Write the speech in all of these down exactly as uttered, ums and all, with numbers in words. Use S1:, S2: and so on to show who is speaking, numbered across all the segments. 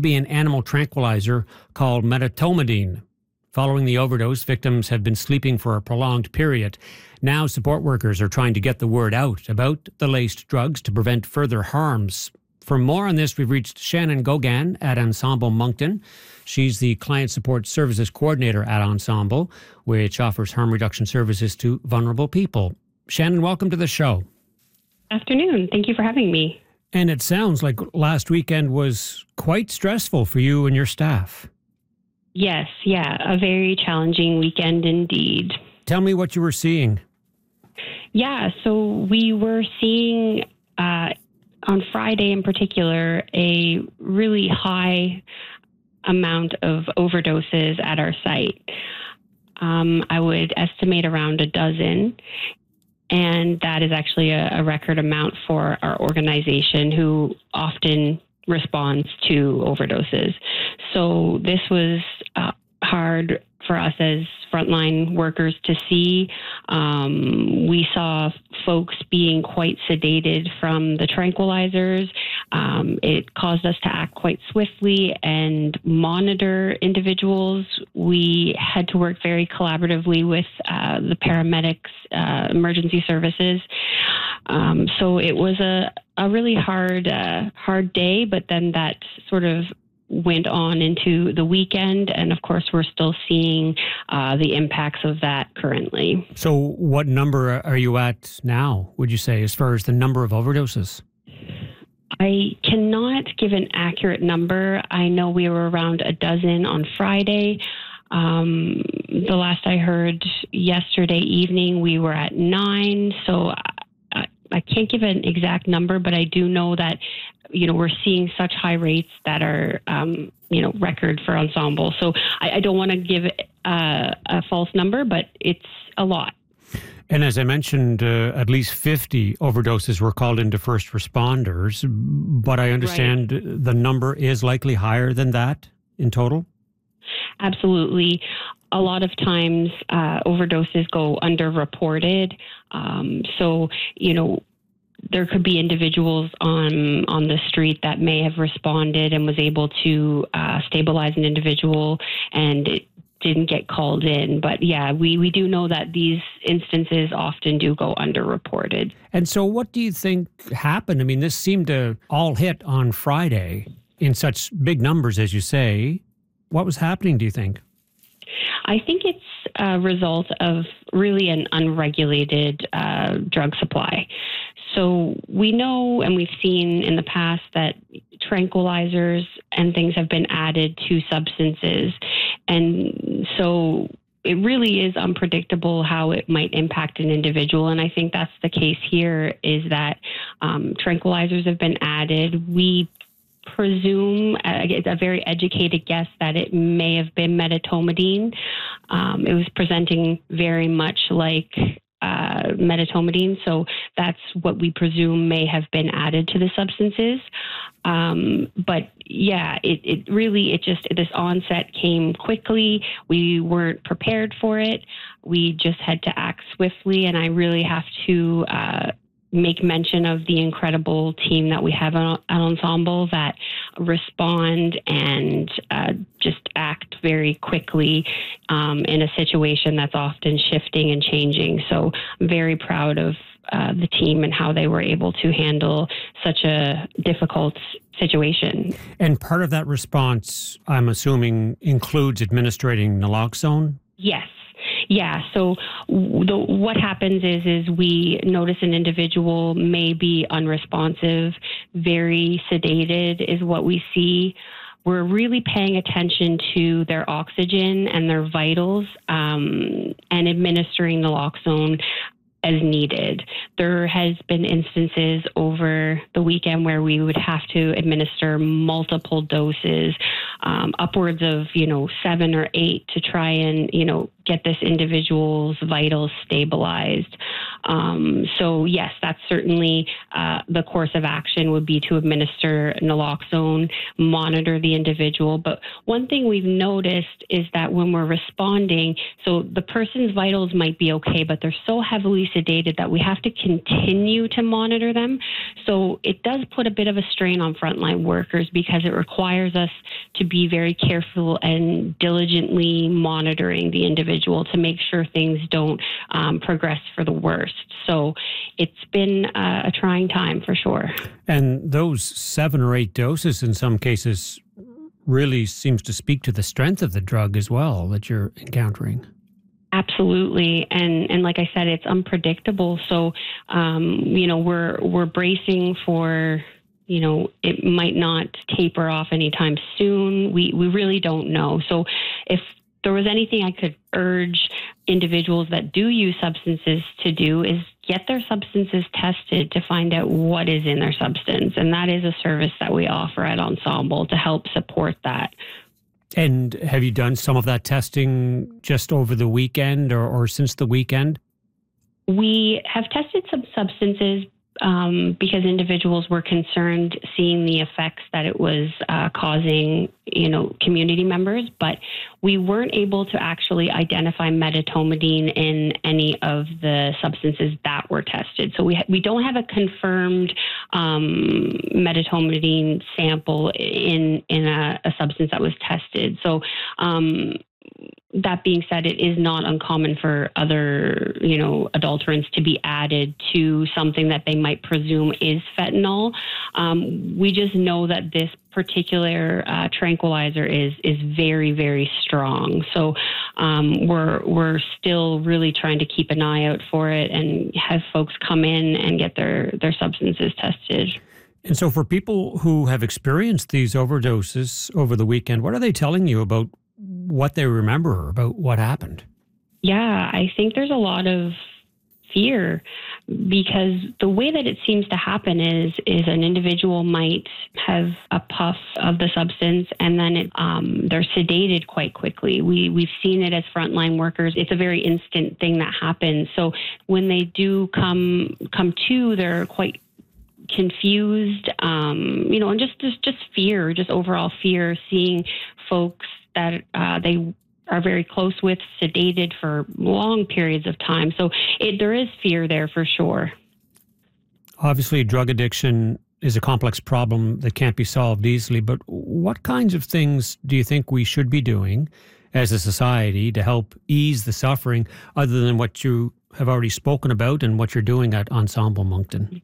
S1: to be an animal tranquilizer called medetomidine. Following the overdose, victims have been sleeping for a prolonged period. Now support workers are trying to get the word out about the laced drugs to prevent further harms. For more on this, we've reached Shannon Gogan at Ensemble Moncton. She's the Client Support Services Coordinator at Ensemble, which offers harm reduction services to vulnerable people. Shannon, welcome to the show.
S2: Afternoon. Thank you for having me.
S1: And it sounds like last weekend was quite stressful for you and your staff.
S2: Yes, yeah, a very challenging weekend indeed.
S1: Tell me what you were seeing.
S2: Yeah, so we were seeing, uh, on Friday in particular, a really high amount of overdoses at our site. Um, I would estimate around a dozen. And that is actually a, a record amount for our organization, who often responds to overdoses. So this was uh, hard for us as frontline workers to see. Um, we saw folks being quite sedated from the tranquilizers. Um, it caused us to act quite swiftly and monitor individuals. We had to work very collaboratively with uh, the paramedics, uh, emergency services. Um, so it was a, a really hard, uh, hard day, but then that sort of went on into the weekend. And of course, we're still seeing uh, the impacts of that currently.
S1: So what number are you at now, would you say, as far as the number of overdoses?
S2: I cannot give an accurate number. I know we were around a dozen on Friday. Um, the last I heard yesterday evening, we were at nine. So I, I can't give an exact number, but I do know that, you know, we're seeing such high rates that are, um, you know, record for Ensemble. So I, I don't want to give uh, a false number, but it's a lot.
S1: And as I mentioned, uh, at least fifty overdoses were called into first responders, but I understand right. the number is likely higher than that in total?
S2: Absolutely. A lot of times uh, overdoses go underreported. Um, so, you know, there could be individuals on on the street that may have responded and was able to uh, stabilize an individual, and it didn't get called in. But yeah, we, we do know that these instances often do go underreported.
S1: And so what do you think happened? I mean, this seemed to all hit on Friday in such big numbers, as you say. What was happening, do you think?
S2: I think it's a result of really an unregulated uh, drug supply. So we know, and we've seen in the past, that tranquilizers and things have been added to substances. And so it really is unpredictable how it might impact an individual. And I think that's the case here, is that um, tranquilizers have been added. We presume, uh, it's a very educated guess, that it may have been medetomidine. Um, it was presenting very much like uh, medetomidine, so that's what we presume may have been added to the substances. Um, but yeah, it, it really, it just, this onset came quickly. We weren't prepared for it. We just had to act swiftly, and I really have to uh, make mention of the incredible team that we have at Ensemble that respond and uh, just act very quickly um, in a situation that's often shifting and changing. So I'm very proud of uh, the team and how they were able to handle such a difficult situation.
S1: And part of that response, I'm assuming, includes administrating naloxone?
S2: Yes. Yeah. So the, what happens is, is we notice an individual may be unresponsive, very sedated is what we see. We're really paying attention to their oxygen and their vitals, um, and administering naloxone as needed. There has been instances over the weekend where we would have to administer multiple doses um, upwards of, you know, seven or eight to try and, you know, get this individual's vitals stabilized. Um, so yes, that's certainly uh, the course of action would be to administer naloxone, monitor the individual. But one thing we've noticed is that when we're responding, so the person's vitals might be okay, but they're so heavily sedated that we have to continue to monitor them. So it does put a bit of a strain on frontline workers because it requires us to be very careful and diligently monitoring the individual to make sure things don't um, progress for the worst. So it's been uh, a trying time for sure.
S1: And those seven or eight doses in some cases really seems to speak to the strength of the drug as well that you're encountering.
S2: Absolutely, and and like I said, it's unpredictable. So um, you know, we're we're bracing for, you know, it might not taper off anytime soon. We we really don't know. So if there was anything I could urge individuals that do use substances to do is get their substances tested to find out what is in their substance. And that is a service that we offer at Ensemble to help support that.
S1: And have you done some of that testing just over the weekend or, or since the weekend?
S2: We have tested some substances um, because individuals were concerned seeing the effects that it was uh, causing, you know, community members, but we weren't able to actually identify medetomidine in any of the substances that were tested. So we ha- we don't have a confirmed um, medetomidine sample in in a, a substance that was tested. So um, that being said, it is not uncommon for other, you know, adulterants to be added to something that they might presume is fentanyl. Um, we just know that this particular uh, tranquilizer is is very, very strong. So um, we're we're still really trying to keep an eye out for it and have folks come in and get their their substances tested.
S1: And so for people who have experienced these overdoses over the weekend, what are they telling you about what they remember about what happened?
S2: Yeah, I think there's a lot of fear because the way that it seems to happen is is an individual might have a puff of the substance and then it, um, they're sedated quite quickly. We, we've seen it as frontline workers. It's a very instant thing that happens. So when they do come come to, they're quite confused, um, you know, and just, just just fear, just overall fear, seeing folks that uh, they are very close with sedated for long periods of time. So it, there is fear there for sure.
S1: Obviously, drug addiction is a complex problem that can't be solved easily, but what kinds of things do you think we should be doing as a society to help ease the suffering other than what you have already spoken about and what you're doing at Ensemble Moncton?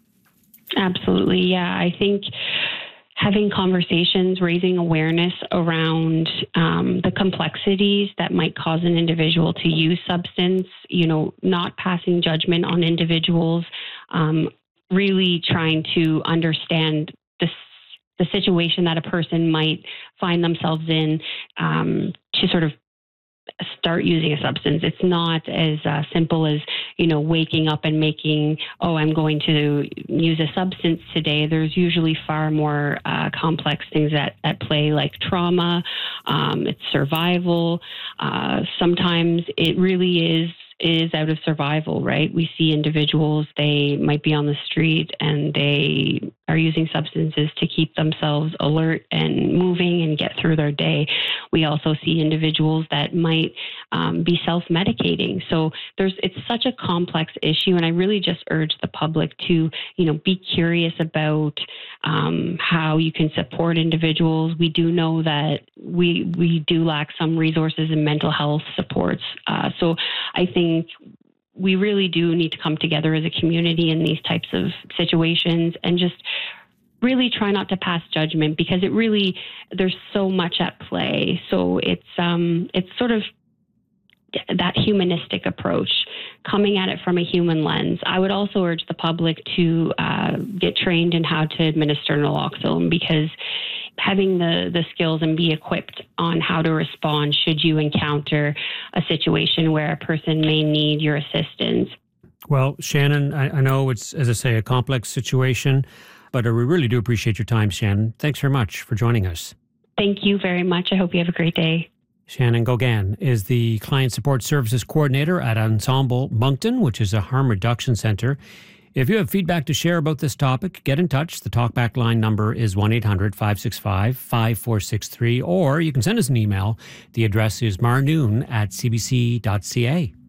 S2: Absolutely, yeah. I think having conversations, raising awareness around um, the complexities that might cause an individual to use substance, you know, not passing judgment on individuals, um, really trying to understand the, the situation that a person might find themselves in um, to sort of start using a substance. It's not as uh, simple as, you know, waking up and making, oh, I'm going to use a substance today. There's usually far more uh, complex things at, at play, like trauma, um, it's survival. Uh, sometimes it really is is out of survival, right? We see individuals, they might be on the street and they are using substances to keep themselves alert and moving and get through their day. We also see individuals that might um, be self-medicating. So there's it's such a complex issue, and I really just urge the public to, you know, be curious about um, how you can support individuals. We do know that we we do lack some resources and mental health supports. Uh, so I think we really do need to come together as a community in these types of situations and just really try not to pass judgment, because it really, there's so much at play. So it's um it's sort of that humanistic approach, coming at it from a human lens. I would also urge the public to uh, get trained in how to administer naloxone, because having the, the skills and be equipped on how to respond should you encounter a situation where a person may need your assistance.
S1: Well, Shannon, I, I know it's, as I say, a complex situation, but we really do appreciate your time, Shannon. Thanks very much for joining us.
S2: Thank you very much. I hope you have a great day.
S1: Shannon Gauguin is the Client Support Services Coordinator at Ensemble Moncton, which is a harm reduction centre. If you have feedback to share about this topic, get in touch. The talkback line number is one eight hundred five six five five four six three, or you can send us an email. The address is marnoon at c b c dot c a.